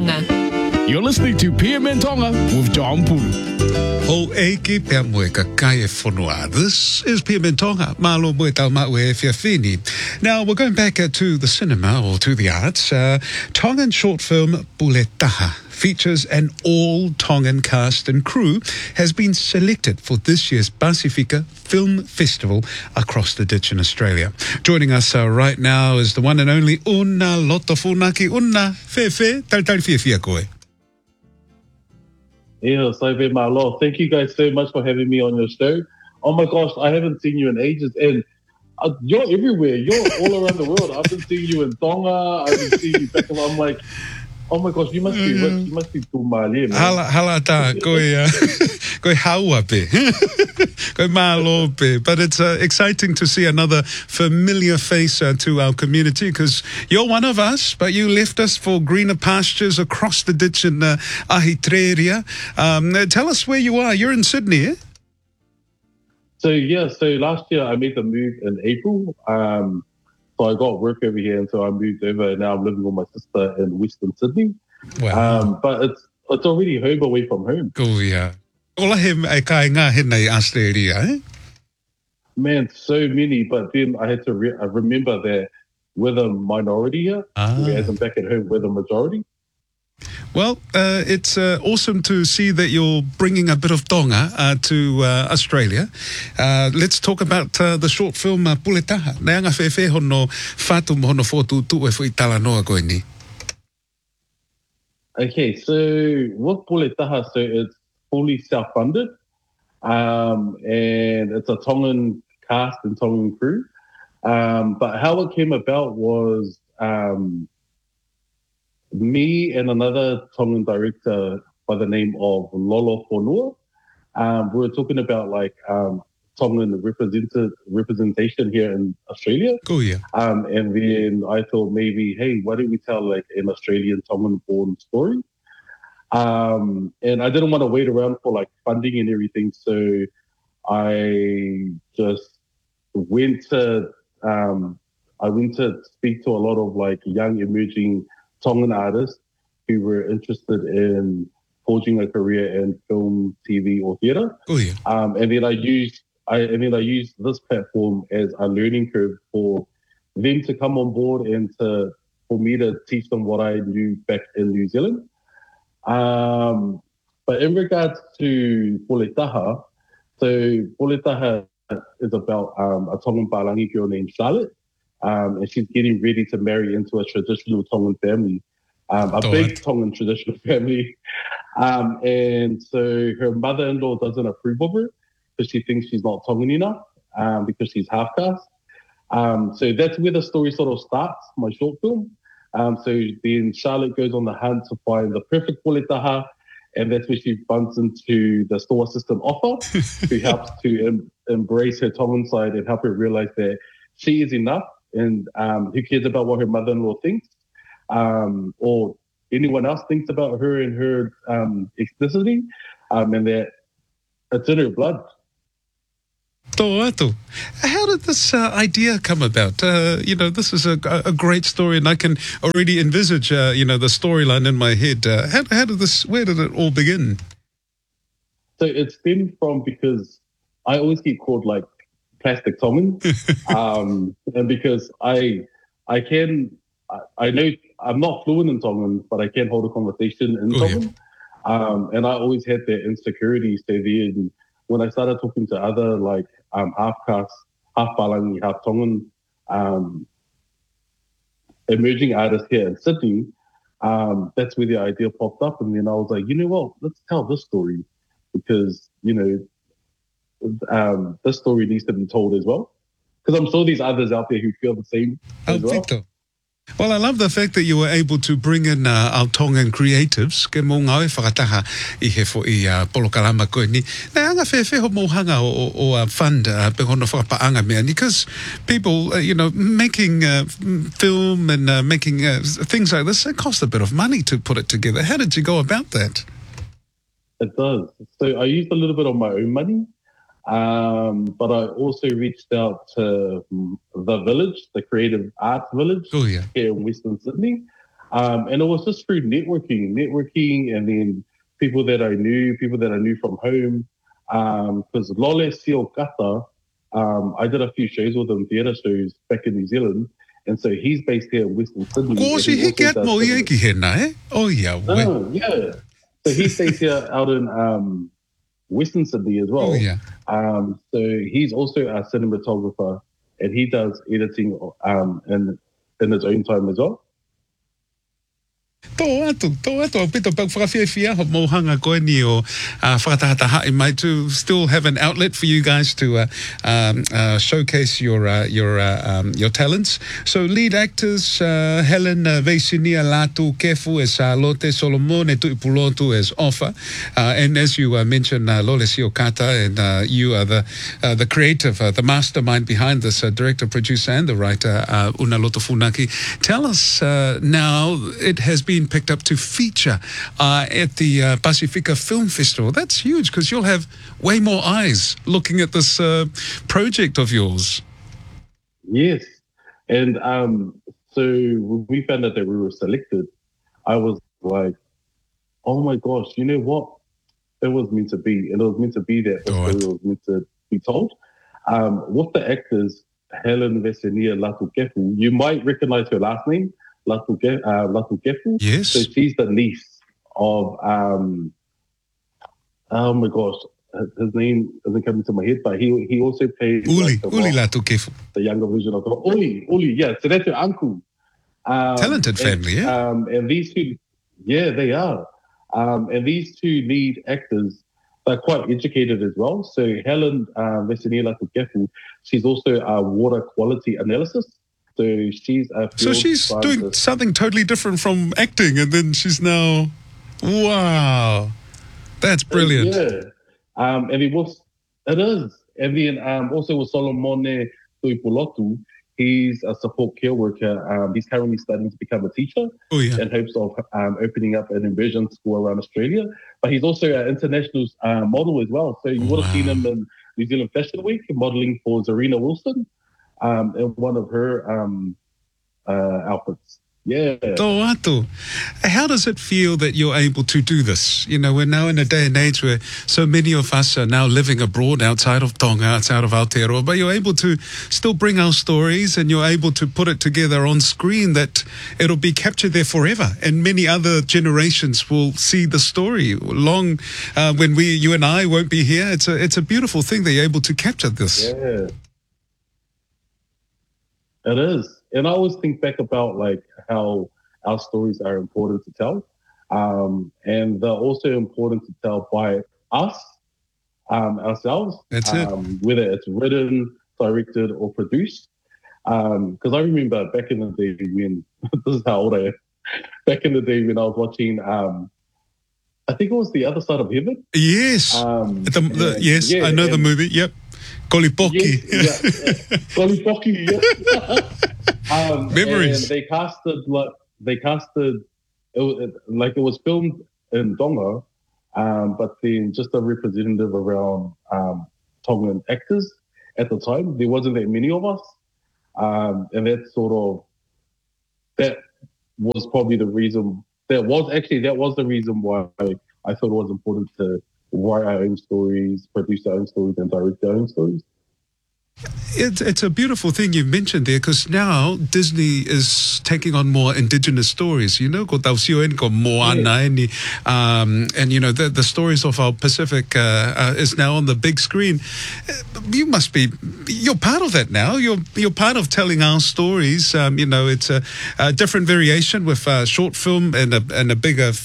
Tonga. You're listening to PMN Tonga with John Pulu. O eke pia moe ka kai e whanua. This is PMN Tonga. Malo moe tau maue e whiawhini. Now, we're going back to the cinema or to the arts. Tongan short film Puletaha features an all-Tongan cast and crew has been selected for this year's Pasifika Film Festival across the ditch in Australia. Joining us right now is the one and only Una Lotofunaki. Una, Fefe, tautari whiawhia koe. Yeah, Saive Malo. Thank you guys so much for having me on your show. Oh my gosh, I haven't seen you in ages, and you're everywhere. You're all around the world. I've been seeing you in Tonga. I've been seeing you back. I'm like, oh my gosh, you must be rich. You must be too mali, man. Hala ta, koe haua pe. Koe malo pe. But it's exciting to see another familiar face to our community because you're one of us, but you left us for greener pastures across the ditch in Ahitreria. Tell us where you are. You're in Sydney, eh? So last year I made the move in April. So I got work over here, and so I moved over. And now I'm living with my sister in Western Sydney. Wow. But it's already home away from home. Cool, yeah. Ola he e kai ngā hena i Australia, eh? Man, so many. But then I had to I remember that we're the minority here, as I'm back at home, we're the majority. Well, it's awesome to see that you're bringing a bit of Tonga to Australia. Let's talk about the short film Puletaha. Nei anga whewhe hono whātu mohono whōtu tu e whi tala noa koe ni. Okay, so with Puletaha, so it's fully self-funded, and it's a Tongan cast and Tongan crew. But how it came about was me and another Tongan director by the name of Lolo Fonua. We were talking about like Tongan representation here in Australia. Cool, yeah. And then I thought maybe, hey, why don't we tell like an Australian Tongan-born story? And I didn't want to wait around for like funding and everything, so I just went to speak to a lot of like young emerging Tongan artists who were interested in forging a career in film, TV, or theatre. Oh yeah. And then I used this platform as a learning curve for them to come on board and for me to teach them what I knew back in New Zealand. But in regards to Puletaha, so Puletaha is about a Tongan Palangi girl named Charlotte. And she's getting ready to marry into a traditional Tongan family, big Tongan traditional family. And so her mother-in-law doesn't approve of her because she thinks she's not Tongan enough because she's half-caste. So that's where the story sort of starts, my short film. So then Charlotte goes on the hunt to find the perfect Puletaha, and that's where she bumps into the store assistant Offa, who helps to embrace her Tongan side and help her realize that she is enough. And who cares about what her mother-in-law thinks or anyone else thinks about her and her ethnicity, and that it's in her blood. Tō. How did this idea come about? This is a great story, and I can already envisage, the storyline in my head. Where did it all begin? So it stemmed from because I always get called like plastic Tongan, and because I know I'm not fluent in Tongan, but I can hold a conversation in Tongan, and I always had that insecurity. So then, when I started talking to other like half-caste, half-Palangi, half-Tongan emerging artists here in Sydney, that's where the idea popped up, and then I was like, you know what, let's tell this story because this story needs to be told as well. Because I'm sure there's others out there who feel the same as well. Well, I love the fact that you were able to bring in our Tongan creatives. Ke mō ngau e whakataha I he fo I polokalama koe ni. Nei anga whewheho mōhanga o fund pe hono whakapaanga mea ni. Because people, making film and making things like this, it costs a bit of money to put it together. How did you go about that? It does. So I used a little bit of my own money. But I also reached out to the village, the Creative Arts Village here in Western Sydney. And it was just through networking, and then people that I knew from home. Because Lole Sio Kata, I did a few shows with him, theatre shows back in New Zealand. And so he's based here in Western Sydney. Kosi hiki at mo ieki hena, eh? Oh, yeah. Oh, yeah. So he stays here out in Western Sydney as well. Oh, yeah. So he's also a cinematographer, and he does editing in his own time as well. Tō atu, pito pag whakawhiawhia ho mohanga koe ni o whakatahata hae mai to still have an outlet for you guys to showcase your talents. So lead actors, Helen Veisinia Latu Kefu as Lote Solomon e Tuipulotu as Offa. And as you mentioned, Lole Siokata, and you are the creative, the mastermind behind this, director, producer, and the writer, Una Loto Funaki. Tell us now, it has been picked up to feature at the Pacifica Film Festival. That's huge because you'll have way more eyes looking at this project of yours. Yes. And so when we found out that we were selected, I was like, oh my gosh, you know what? It was meant to be. And it was meant to be that. It was meant to be told. With the actors, Helen Vesenia Latukefu, you might recognize her last name, Latukefu. Yes. So she's the niece of, oh my gosh, his name isn't coming to my head, but he also played Uli Latukefu. The younger version of Uli, yeah. So that's your uncle. Talented family, yeah. And these two, yeah, they are. And these two lead actors are quite educated as well. So Helen Vesenia Latukefu, she's also a water quality analysis. So she's doing something totally different from acting, and then she's now, wow, that's brilliant. Yeah, and it is. And then also with Solomone Tuipulotu, he's a support care worker. He's currently studying to become a teacher in hopes of opening up an immersion school around Australia. But he's also an international model as well. So you would have seen him in New Zealand Fashion Week modeling for Zarina Wilson. In one of her outfits. Yeah. How does it feel that you're able to do this? You know, we're now in a day and age where so many of us are now living abroad outside of Tonga, outside of Aotearoa, but you're able to still bring our stories and you're able to put it together on screen that it'll be captured there forever. And many other generations will see the story long when you and I won't be here. It's a beautiful thing that you're able to capture this. Yeah. It is. And I always think back about like how our stories are important to tell. And they're also important to tell by us, ourselves. That's it. Whether it's written, directed, or produced. Because I remember back in the day when, this is how old I am, back in the day when I was watching, I think it was The Other Side of Heaven. Yes. Yes, I know the movie. Yep. Kolipoki. Yes, yeah. Kolipoki, yeah. Memories. And they casted it was filmed in Tonga, but then just a representative around Tongan actors at the time. There wasn't that many of us. And that was probably the reason, that was the reason why I thought it was important to write our own stories, produce our own stories, and direct our own stories. It's a beautiful thing you've mentioned there, because now Disney is taking on more indigenous stories, you know, and you know, the stories of our Pacific is now on the big screen. You're part of that now. You're part of telling our stories. You know, it's a different variation with a short film and a bigger